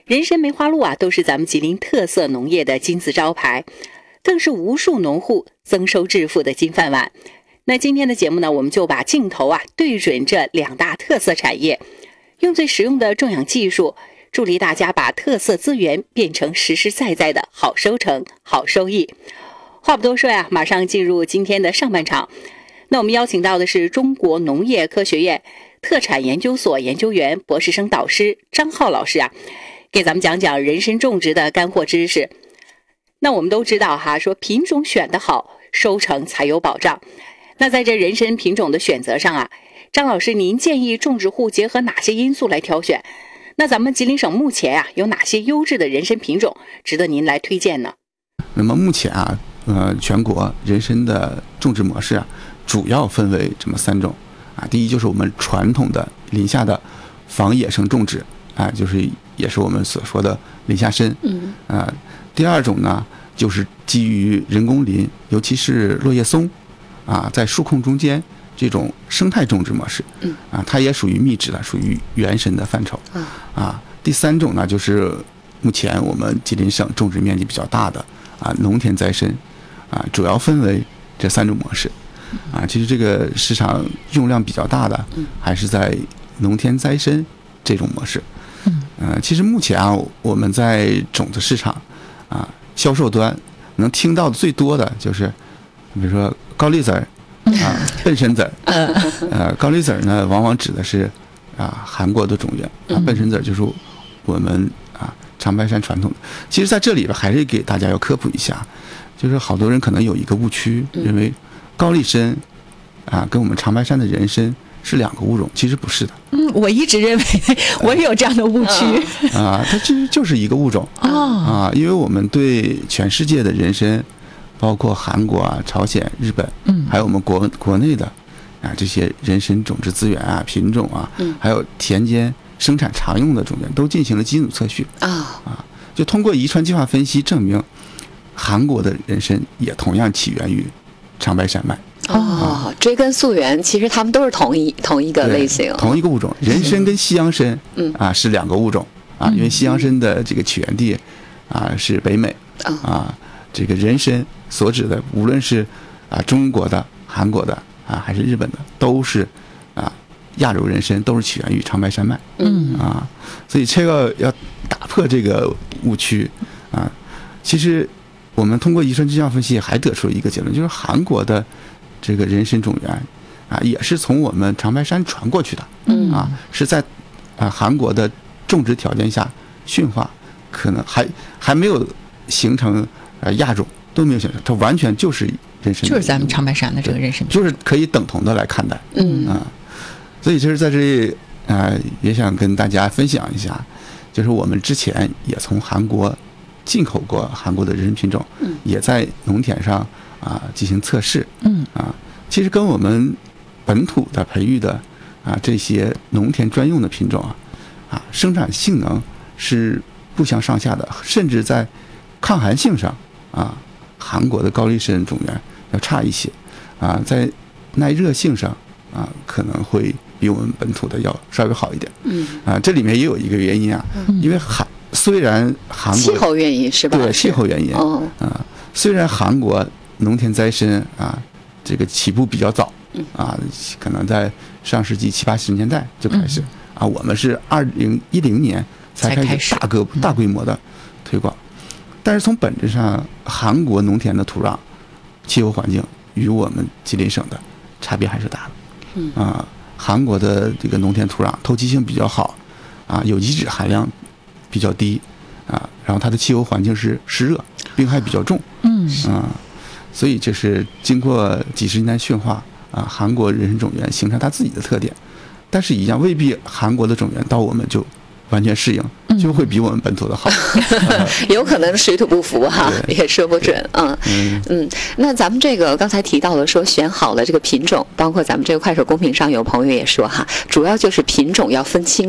人参梅花鹿啊，都是咱们吉林特色农业的金字招牌，更是无数农户增收致富的金饭碗。那今天的节目呢，我们就把镜头对准这两大特色产业，用最实用的种养技术，助力大家把特色资源变成实实在在的好收成、好收益。话不多说马上进入今天的上半场。那我们邀请到的是中国农业科学院特产研究所研究员、博士生导师张浩老师给咱们讲讲人参种植的干货知识。那我们都知道说品种选得好，收成才有保障。那在这人参品种的选择上张老师您建议种植户结合哪些因素来挑选？那咱们吉林省目前有哪些优质的人参品种值得您来推荐呢？ 那么目前全国人参的种植模式主要分为这么3种第一就是我们传统的林下的仿野生种植就是也是我们所说的林下参。第二种呢就是基于人工林，尤其是落叶松在树空中间这种生态种植模式它也属于密植的，属于原参的范畴第3种呢就是目前我们吉林省种植面积比较大的农田栽参主要分为这3种模式其实这个市场用量比较大的还是在农田栽参这种模式。其实目前我们在种子市场销售端能听到的最多的就是比如说高丽籽笨参籽高丽籽呢往往指的是韩国的种源笨参籽就是我们长白山传统的。其实在这里边还是给大家要科普一下，就是好多人可能有一个误区，认为高丽参跟我们长白山的人参是2个物种，其实不是的。 我一直认为我也有这样的误区它其实就是一个物种因为我们对全世界的人参，包括韩国朝鲜、日本还有我们国内的这些人参种植资源品种还有田间生产常用的种源都进行了基因组测序就通过遗传计划分析证明，韩国的人参也同样起源于长白山脉追根溯源，其实它们都是同一个类型， 同一个物种。人参跟西洋参是2个物种因为西洋参的这个起源地是北美这个人参所指的无论是中国的、韩国的还是日本的，都是亚洲人参都是起源于长白山脉所以这个要打破这个误区其实我们通过遗传计划分析还得出了一个结论，就是韩国的这个人参种源也是从我们长白山传过去的是在韩国的种植条件下驯化，可能还没有形成亚种，都没有形成，它完全就是人参， 就是咱们长白山的这个人参， 就是可以等同的来看待所以其实在这里也想跟大家分享一下，就是我们之前也从韩国进口过韩国的人参品种也在农田上进行测试其实跟我们本土的培育的这些农田专用的品种生产性能是不相上下的，甚至在抗寒性上韩国的高丽参种源要差一些在耐热性上可能会比我们本土的要稍微好一点这里面也有一个原因因为虽然韩国气候原因是吧？ 对，气候原因虽然韩国农田栽参这个起步比较早可能在上世纪70、80年代就开始我们是2010年才开始大规模的推广。但是从本质上，韩国农田的土壤气候环境与我们吉林省的差别还是大的韩国的这个农田土壤透气性比较好有机质含量比较低然后它的气候环境是湿热，病害比较重所以这是经过几十年驯化韩国人参种源形成它自己的特点，但是一样未必韩国的种源到我们就完全适应，就会比我们本土的好有可能水土不服也说不准那咱们这个刚才提到了说选好了这个品种，包括咱们这个快手公屏上有朋友也说主要就是品种要分清楚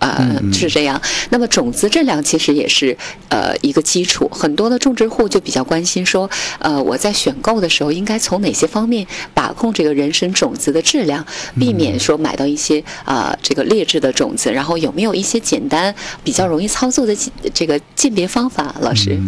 是这样。那么种子质量其实也是一个基础，很多的种植户就比较关心说，我在选购的时候应该从哪些方面把控这个人参种子的质量，避免说买到一些这个劣质的种子，然后有没有一些简单比较容易操作的这个鉴别方法，老师？